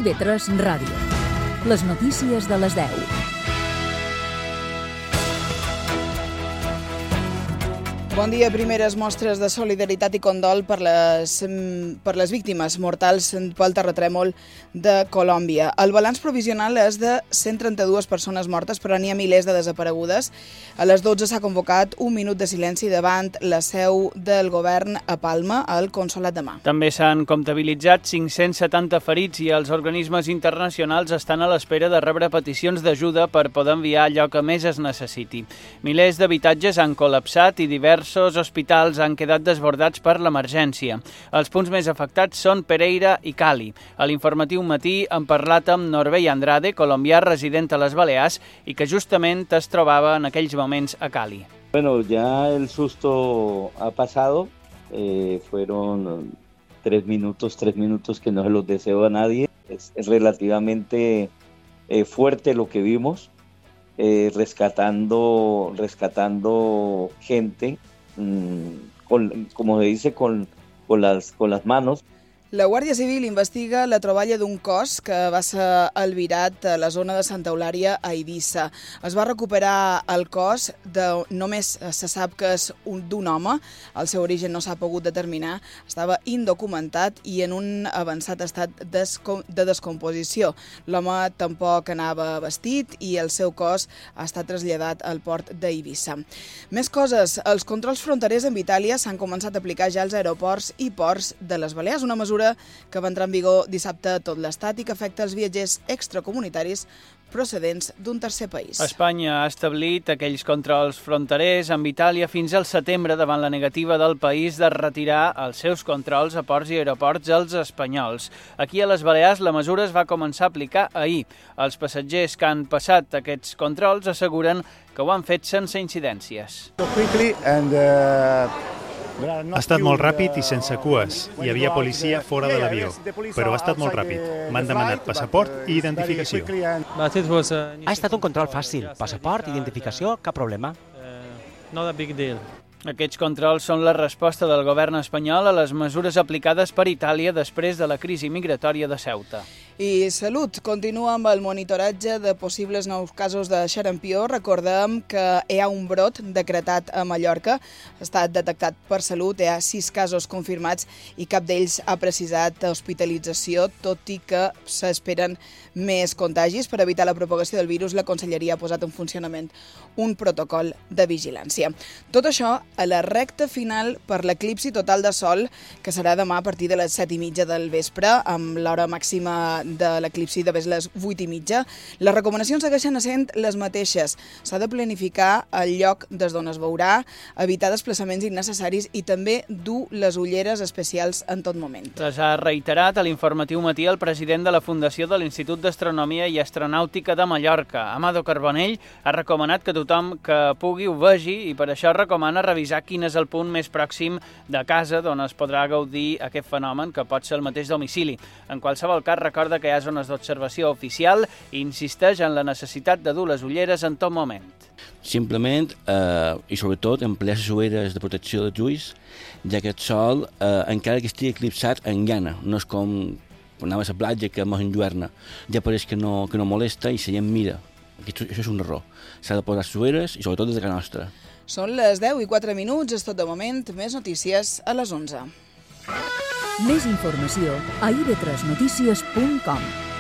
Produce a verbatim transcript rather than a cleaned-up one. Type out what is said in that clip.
I V tres Ràdio. Les notícies de les deu. Bon dia. Primeres mostres de solidaritat i condol per les, per les víctimes mortals pel terratrèmol de Colòmbia. El balanç provisional és de cent trenta-dues persones mortes, però n'hi ha milers de desaparegudes. A les dotze s'ha convocat un minut de silenci davant la seu del govern a Palma, al Consolat de Mar. També s'han comptabilitzat cinc-cents setanta ferits i els organismes internacionals estan a l'espera de rebre peticions d'ajuda per poder enviar allò que més es necessiti. Milers d'habitatges han col·lapsat i diversos Diversos hospitals han quedat desbordats per l'emergència. Els punts més afectats són Pereira i Cali. A l'informatiu matí hem parlat amb Norbey Andrade, colombià resident a les Balears i que justament es trobava en aquells moments a Cali. Bueno, ya el susto ha pasado. Eh, fueron tres minutos, tres minutos que no se los deseo a nadie. Es, es relativamente eh, fuerte lo que vimos. Eh, rescatando, rescatando gente, mmm, con, como se dice, con, con, las, con las manos. La Guàrdia Civil investiga la troballa d'un cos que va ser albirat a la zona de Santa Eulària a Eivissa. Es va recuperar el cos, de, només se sap que és d'un home, el seu origen no s'ha pogut determinar, estava indocumentat i en un avançat estat de descomposició. L'home tampoc anava vestit i el seu cos ha estat traslladat al port d'Eivissa. Més coses, els controls fronterers amb Itàlia s'han començat a aplicar ja als aeroports i ports de les Balears, una mesura que va entrar en vigor dissabte a tot l'estat i que afecta els viatgers extracomunitaris procedents d'un tercer país. Espanya ha establit aquells controls fronterers amb Itàlia fins al setembre davant la negativa del país de retirar els seus controls a ports i aeroports als espanyols. Aquí a les Balears la mesura es va començar a aplicar ahir. Els passatgers que han passat aquests controls asseguren que ho han fet sense incidències. Ha estat molt ràpid i sense cues. Hi havia policia fora de l'avió, però ha estat molt ràpid. M'han demanat passaport i identificació. Ha estat un control fàcil. Passaport, identificació, cap problema. Aquests controls són la resposta del govern espanyol a les mesures aplicades per Itàlia després de la crisi migratòria de Ceuta. I Salut continua amb el monitoratge de possibles nous casos de xarampió. Recordem que hi ha un brot decretat a Mallorca. Ha estat detectat per Salut, hi ha sis casos confirmats i cap d'ells ha precisat hospitalització, tot i que s'esperen més contagis. Per evitar la propagació del virus, la Conselleria ha posat en funcionament un protocol de vigilància. Tot això a la recta final per l'eclipsi total de sol, que serà demà a partir de les set i mitja del vespre, amb l'hora màxima de l'eclipsi de les vuit i mitja. Les recomanacions segueixen essent les mateixes. S'ha de planificar el lloc des d'on es veurà, evitar desplaçaments innecessaris i també dur les ulleres especials en tot moment. Les ha reiterat a l'informatiu matí el president de la Fundació de l'Institut d'Astronomia i Astronàutica de Mallorca. Amado Carbonell ha recomanat que tothom que pugui ho vegi i per això recomana revisar quin és el punt més pròxim de casa d'on es podrà gaudir aquest fenomen, que pot ser el mateix domicili. En qualsevol cas, recorda que hi ha zones d'observació oficial i insisteix en la necessitat de dur les ulleres en tot moment. Simplement, eh, i sobretot, emplear les ulleres de protecció dels ulls, ja que el sol, eh, encara que estigui eclipsat, engana. No és com quan anava a la platja que mos enlluerna. Ja pareix que no, que no molesta i la gent mira. Això és un error. S'ha de posar les ulleres i sobretot des de casa nostra. Són les deu i quatre minuts, és tot de moment. Més notícies a les onze. Més informació a i v tres notícies punt com.